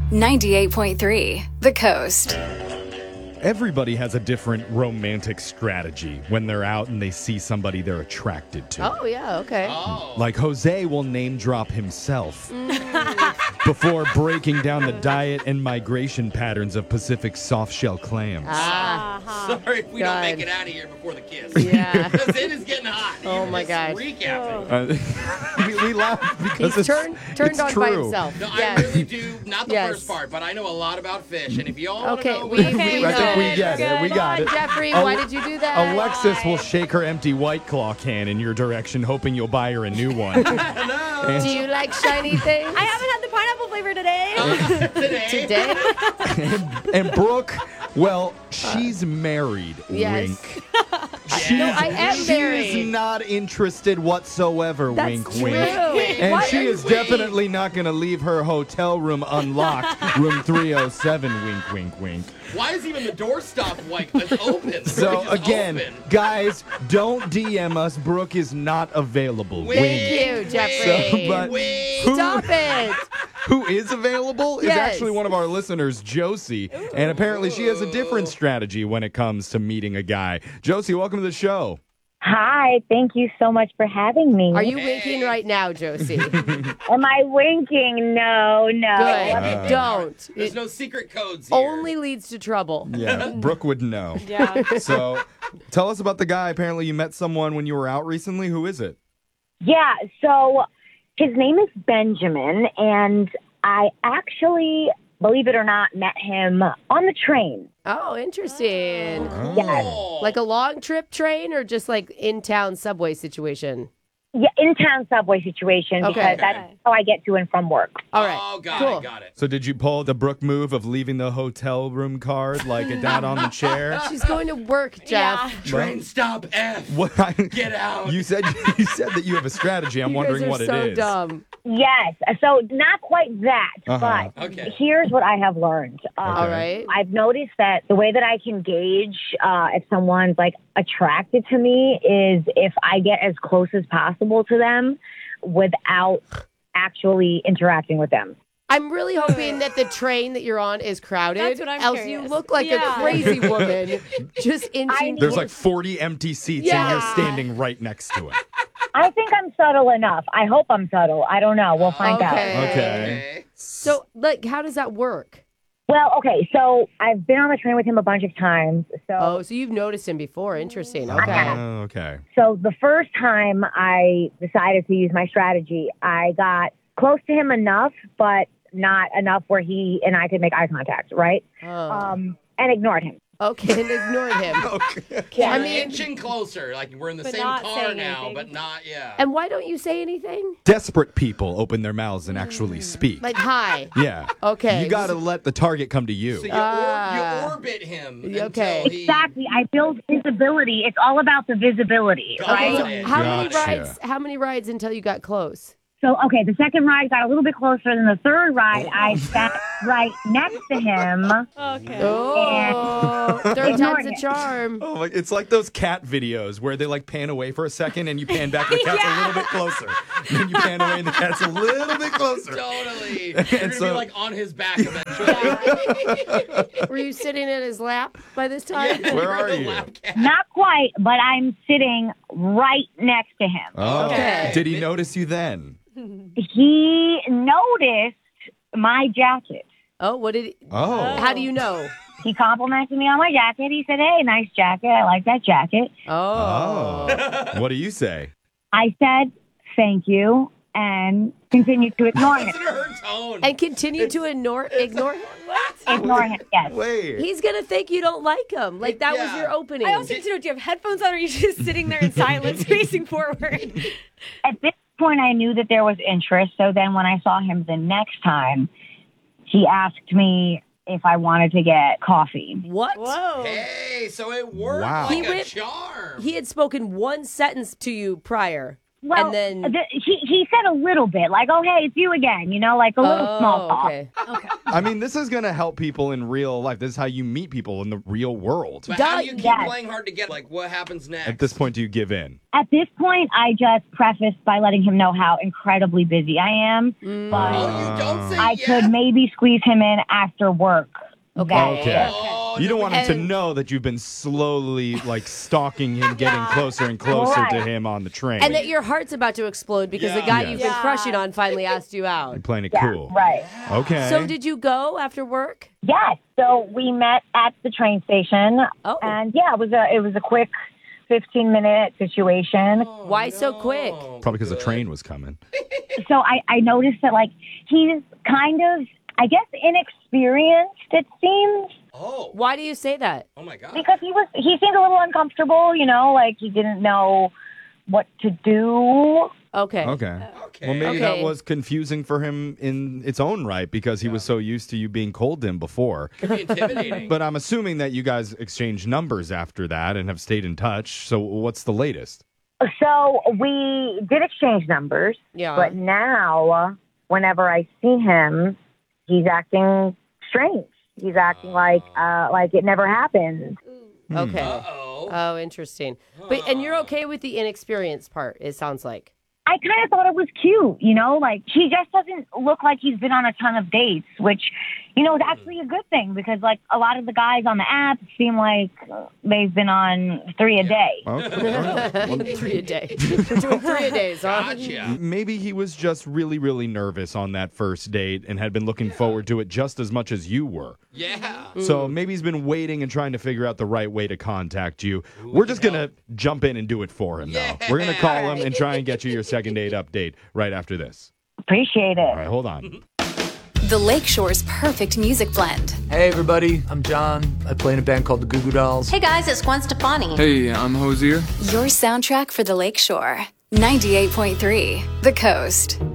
98.3 The Coast. Everybody has a different romantic strategy when they're out and they see somebody they're attracted to. Oh, yeah, okay. Like Jose will name drop himself before breaking down the diet and migration patterns of Pacific softshell clams. Sorry if we don't make God. it out of here before the kiss. Yeah. Because it is getting hot. Oh, You my just gosh. We recapping. laugh because He's turned it's on true. by himself. No, Yes. I really do. Not the Yes. first part, but I know a lot about fish. And if you all want to Okay, know, we I think we get it. We got it. Jeffrey, Al- why did you do that? Alexis will shake her empty White Claw can in your direction, hoping you'll buy her a new one. Do you like shiny things? I haven't had the pineapple flavor today. today. Today? And Brooke, well, she's married. Yes. Wink. No, I am She married. is not interested whatsoever. That's wink, true. wink. And Why she are is you- definitely not going to leave her hotel room unlocked. Room 307. Wink, wink, wink. Why is even the doorstop it's open? So It's again, open. guys, don't DM us. Brooke is not available. Wink. Thank you, Jeffrey. So, but Wait. Stop it. who is available is Yes. actually one of our listeners, Josie. And apparently she has a different strategy when it comes to meeting a guy. Josie, welcome to the show. Hi, thank you so much for having me. Are you winking right now, Josie? Am I winking? No. Good. Don't. There's It no secret codes here. only leads to trouble. Yeah, Brooke would know. Yeah. So tell us about the guy. Apparently you met someone when you were out recently. Who is it? Yeah, so his name is Benjamin, and I actually, believe it or not, met him on the train. Oh, interesting. Yes. Oh. Like a long trip train or just like in-town subway situation? Yeah, in-town subway situation, Okay. because that's how I get to and from work. All right. Oh, got cool. it, got it. So did you pull the Brooke move of leaving the hotel room card like it down on the chair? She's going to work, Jeff. Yeah. Train stop F. What? Get out. You said that you have a strategy. I'm You wondering guys are what so it is. dumb. Yes, so not quite that, Uh-huh. but Okay. here's what I have learned. All right. I've noticed that the way that I can gauge if someone's like attracted to me is if I get as close as possible to them without actually interacting with them. I'm really hoping that the train that you're on is crowded. That's what I'm else curious. you look like Yeah. a crazy woman just inching. There's like 40 empty seats and you're standing right next to it. I think I'm subtle enough. I hope I'm subtle. I don't know. We'll find out. Okay. Okay. So, like, how does that work? Well, okay, so I've been on the train with him a bunch of times. Oh, so you've noticed him before. Interesting. Okay. Oh, okay. So the first time I decided to use my strategy, I got close to him enough, but not enough where he and I could make eye contact, right? Oh. And ignored him. Okay, and ignored him. Yeah, I I mean- inching closer. Like we're in the But same not car saying now, anything. but not, yeah. And why don't you say anything? Desperate people open their mouths and actually speak. Like, hi. Yeah. Okay. You got to let the target come to you. So you, Ah. you orbit him Okay. until he... Exactly. I build visibility. It's all about the visibility, Got right? it. How many rides until you got close? So, okay, the second ride got a little bit closer than the third ride. I sat right next to him. Okay. Oh, third Ignore time's a it. charm. Oh, my, it's like those cat videos where they like pan away for a second and you pan back and the cat's a little bit closer. And then you pan away and the cat's a little bit closer. Totally. You're going to be so- like on his back eventually. Were you sitting in his lap by this time? Yeah, Where you're are the you? lap cat. Not quite, but I'm sitting right next to him. Oh. Okay. Did he notice you then? He noticed my jacket. Oh, what did he... Oh. How do you know? He complimented me on my jacket. He said, "Hey, nice jacket. I like that jacket." Oh. Oh. What do you say? I said, "Thank you," and continued to ignore him. Listen to her tone. And continue to ignore him? Ignore him, yes. Wait. He's going to think you don't like him. Like, that was Yeah. your opening. I also need to know, do you have headphones on or are you just sitting there in silence facing forward? At this point, I knew that there was interest. So then when I saw him the next time, he asked me if I wanted to get coffee. What? Whoa. Hey, so it worked Wow. like He a went- charm. He had spoken one sentence to you prior. Well, And then- he said a little bit, like, "Oh, hey, it's you again," like a little small talk. Okay. Okay. I mean, this is going to help people in real life. This is how you meet people in the real world. But how do you keep Yes. playing hard to get? Like, what happens next? At this point, do you give in? At this point, I just prefaced by letting him know how incredibly busy I am, but Oh, you don't say I yes. could maybe squeeze him in after work. Okay. Okay. Oh, You don't want him to And- know that you've been slowly, stalking him, getting closer and closer to Right. him on the train. And that your heart's about to explode because the Yeah. guy Yes. you've been Yeah. crushing on finally asked you out. You're playing it Yeah, cool. right. Okay. So did you go after work? Yes. So we met at the train station, Oh. and yeah, it was a quick 15-minute situation. Why so quick? Probably because the Good. train was coming. So I noticed that he's kind of, I guess, inexperienced. It seems. Oh. Why do you say that? Oh my God. Because he seemed a little uncomfortable, like he didn't know what to do. Okay. Okay. Okay. Well, maybe Okay. that was confusing for him in its own right because he was so used to you being cold to him before. Could be intimidating. But I'm assuming that you guys exchanged numbers after that and have stayed in touch. So what's the latest? So we did exchange numbers, Yeah. but now whenever I see him, he's acting strange. He's acting like it never happened. Okay. Uh-oh. Oh, interesting. And you're okay with the inexperienced part, it sounds like. I kind of thought it was cute, he just doesn't look like he's been on a ton of dates, which, is actually a good thing because, a lot of the guys on the app seem like they've been on 3 a day. Okay. 3 a day. We're doing 3 a day, huh? Gotcha. Maybe he was just really, really nervous on that first date and had been looking forward to it just as much as you were. Yeah. So maybe he's been waiting and trying to figure out the right way to contact you. We're just going to jump in and do it for him, though. We're going to call him and try and get you your second date update right after this. Appreciate it. All right, hold on. The Lakeshore's perfect music blend. Hey everybody, I'm John. I play in a band called the Goo Goo Dolls. Hey guys, it's Gwen Stefani. Hey, I'm Hosier. Your soundtrack for the Lakeshore. 98.3 The Coast.